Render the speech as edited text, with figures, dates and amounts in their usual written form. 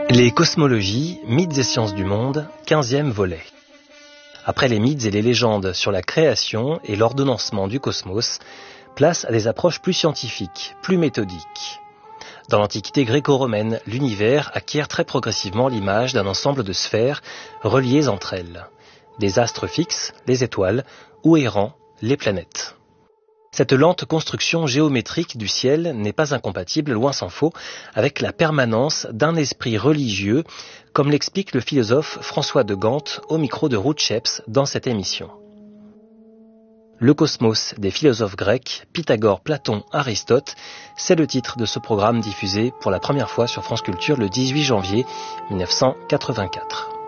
Les cosmologies, mythes et sciences du monde, 15e volet. Après les mythes et les légendes sur la création et l'ordonnancement du cosmos, place à des approches plus scientifiques, plus méthodiques. Dans l'Antiquité gréco-romaine, l'univers acquiert très progressivement l'image d'un ensemble de sphères reliées entre elles. Des astres fixes, les étoiles, ou errants, les planètes. Cette lente construction géométrique du ciel n'est pas incompatible, loin s'en faut, avec la permanence d'un esprit religieux, comme l'explique le philosophe François de Gant au micro de Ruth Sheps dans cette émission. Le cosmos des philosophes grecs, Pythagore, Platon, Aristote, c'est le titre de ce programme diffusé pour la première fois sur France Culture le 18 janvier 1984.